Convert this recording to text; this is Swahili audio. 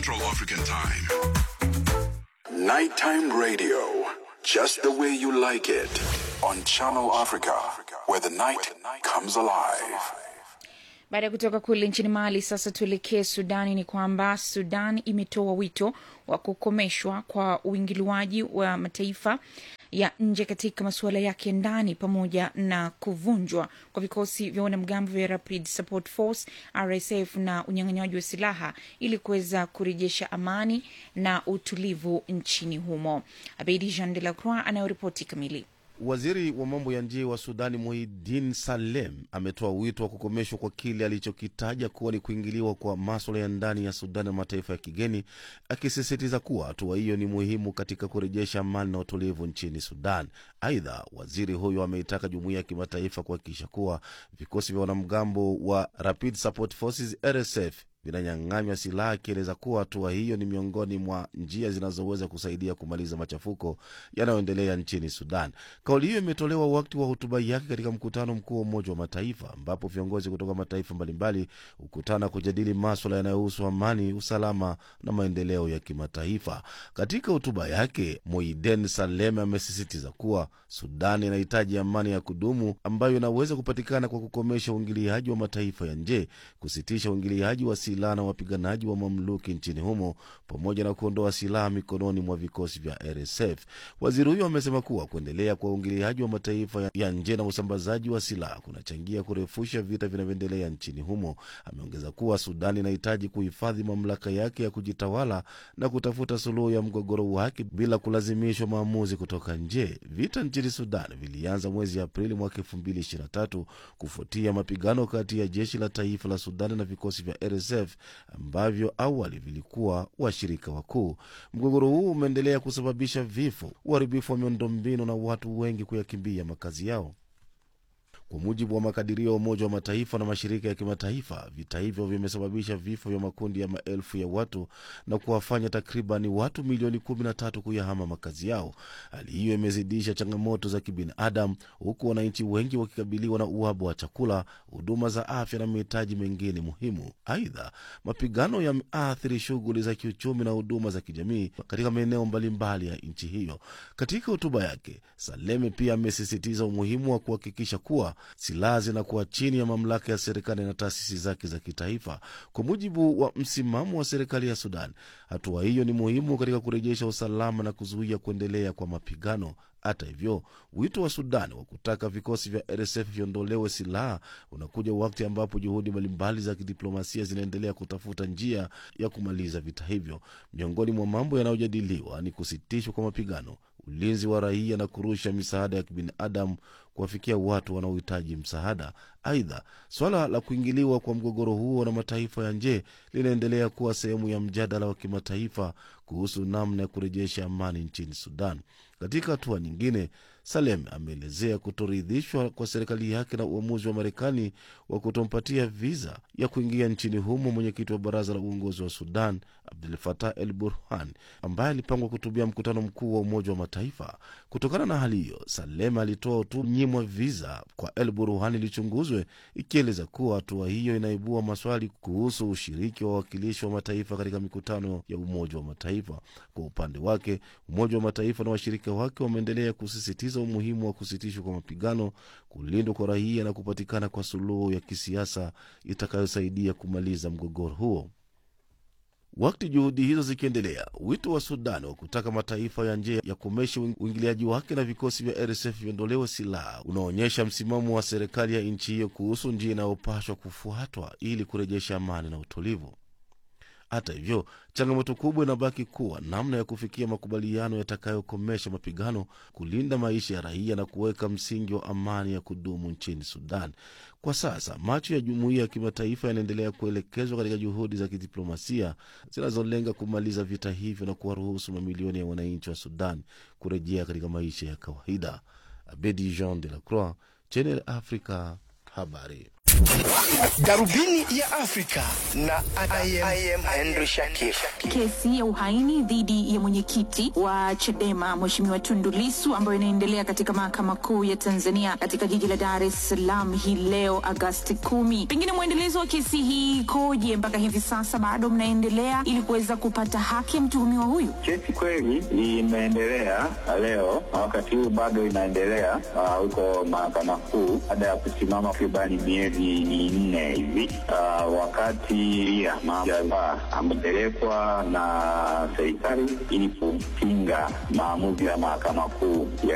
Central African Time. Nighttime radio, just the way you like it. On Channel Africa, where the night comes alive. Baada ya kutoka kule nchini Mali, sasa tuelekee Sudani. Ni kwamba Sudan imetoa wito wa kukomeshwa kwa uingiliwaji wa mataifa ya nje katika masuala yake ya ndani, pamoja na kuvunjwa kwa vikosi vya wanamgambo vya Rapid Support Force RSF na unyang'anyaji wa silaha ili kuweza kurejesha amani na utulivu nchini humo. Abedi Jean de la Croix anayoripoti kamili. Waziri wa mambo ya nje wa Sudani Mohiddin Salem ametoa wito wa kukomeshwa kwa kile alichokitaja kuwa ni kuingiliwa kwa masuala ya ndani ya Sudani na mataifa ya kigeni, akisisitiza kuwa hatua hiyo ni muhimu katika kurejesha amani na utulivu nchini Sudan. Aidha, waziri huyo ameitaka jumuiya ya kimataifa kuhakikisha kuwa vikosi vya wanamgambo wa Rapid Support Forces RSF vinanyang'anywa silaha, akieleza kuwa hatua hiyo ni miongoni mwa njia zinazoweza kusaidia kumaliza machafuko yanayoendelea nchini Sudan. Kauli hiyo imetolewa wakati wa hotuba yake katika mkutano mkuu wa Umoja wa Mataifa, ambapo viongozi kutoka mataifa mbalimbali hukutana kujadili masuala yanayohusu amani, usalama na maendeleo ya kimataifa. Katika hotuba yake, Mohiddin Salem amesisitiza kuwa Sudan inahitaji amani ya kudumu ambayo inaweza kupatikana kwa kukomesha uingiliaji wa mataifa ya nje, kusitisha uingiliaji wa silaha na wapiganaji wa mamluki nchini humo, pamoja na kuondoa silaha mikononi mwa vikosi vya RSF. Waziri huyo amesema kuwa kuendelea kwa uingiliaji wa mataifa ya nje na usambazaji wa silaha kunachangia kurefusha vita vinavyoendelea nchini humo. Ameongeza kuwa Sudan inahitaji kuhifadhi mamlaka yake ya kujitawala na kutafuta suluhu ya mgogoro wake bila kulazimishwa maamuzi kutoka nje. Vita nchini Sudan vilianza mwezi Aprili mwaka 2023 kufuatia mapigano kati ya jeshi la taifa la Sudan na vikosi vya RSF ambavyo awali vilikuwa washirika wakuu. Mgogoro huu umeendelea kusababisha vifo, uharibifu wa miundombinu na watu wengi kuyakimbia makazi yao. Kwa mujibu wa makadirio ya Umoja wa Mataifa na mashirika ya kimataifa, vita hivyo vimesababisha vifo vya makundi ya maelfu ya watu na kuwafanya takribani watu milioni 13 kuyahama makazi yao. Hali hiyo imezidisha changamoto za kibinadamu, huku wananchi wengi wakikabiliwa na uhaba wa chakula, huduma za afya na mahitaji mengine muhimu. Aidha, mapigano yameathiri shughuli za kiuchumi na huduma za kijamii katika maeneo mbalimbali ya nchi hiyo. Katika hotuba yake, Saleme pia amesisitiza umuhimu wa kuhakikisha kuwa silaha zinakuwa chini ya mamlaka ya serikali na taasisi zake za kitaifa. Kwa mujibu wa msimamo wa serikali ya Sudan, hatua hiyo ni muhimu katika kurejesha usalama na kuzuia kuendelea kwa mapigano. Hata hivyo, wito wa Sudan wa kutaka vikosi vya RSF viondolewe silaha unakuja wakati ambapo juhudi mbalimbali za kidiplomasia zinaendelea kutafuta njia ya kumaliza vita hivyo. Miongoni mwa mambo yanayojadiliwa ni kusitishwa kwa mapigano, ulinzi wa raia na kurusha misaada ya kibinadamu kuwafikia watu wanaohitaji msaada. Aidha, swala la kuingiliwa kwa mgogoro huo na mataifa ya nje linaendelea kuwa sehemu ya mjadala wa kimataifa kuhusu namna ya kurejesha amani nchini Sudan. Katika hatua nyingine, Salem ameelezea kutoridhishwa kwa serikali yake na uamuzi wa Marekani wa kutompatia visa ya kuingia nchini humo mwenyekiti wa baraza la uongozi wa Sudan, Abdel Fattah el-Burhan, ambaye alipangwa kutubia mkutano mkuu wa Umoja wa Mataifa. Kutokana na hali hiyo, Salem alitoa tu nyimwa visa kwa el-Burhan ilichunguzwe, ikieleza kuwa hatua hiyo inaibua maswali kuhusu ushiriki wa wawakilishi wa mataifa katika mikutano ya Umoja wa Mataifa. Kwa upande wake, Umoja wa Mataifa na washirika wake wameendelea kusisitiza umuhimu wa kusitishwa kwa mapigano, kulindwa kwa raia na kupatikana kwa suluhu ya kisiasa itakayosaidia kumaliza mgogoro huo. Wakati juhudi hizo zikiendelea, wito wa Sudan wa kutaka mataifa ya nje yakomeshe uingiliaji wake na vikosi vya RSF viondolewe silaha unaonyesha msimamo wa serikali ya nchi hiyo kuhusu njia inayopaswa kufuatwa ili kurejesha amani na utulivu. Hata hivyo, changamoto kubwa inabaki kuwa namna ya kufikia makubaliano yatakayokomesha mapigano, kulinda maisha ya raia na kuweka msingi wa amani ya kudumu nchini Sudan. Kwa sasa, macho ya jumuiya ya kimataifa yanaendelea kuelekezwa katika juhudi za kidiplomasia zinazolenga kumaliza vita hivyo na kuwaruhusu mamilioni ya wananchi wa Sudan kurejea katika maisha ya kawaida. Abedi Jean de la Croix, Channel Africa, habari. Darubini ya Afrika na I am Henry Shakif. Kesi ya uhaini dhidi ya mwenyekiti wa Chadema Mheshimiwa Tundu Lissu ambayo inaendelea katika Mahakama Kuu ya Tanzania katika jiji la Dar es Salaam hii leo Agosti 10. Pengine muendelezo wa kesi hii koje mpaka hivi sasa, bado mnaendelea ili kuweza kupata haki ya mtuhumiwa huyu? Kesi kweli imeendelea leo, wakati huu bado inaendelea huko Mahakama Kuu baada ya kusimama takribani miezi 4 hivi, wakati ya mamlaka amepelekwa na serikali ili kupinga maamuzi ya Mahakama Kuu ya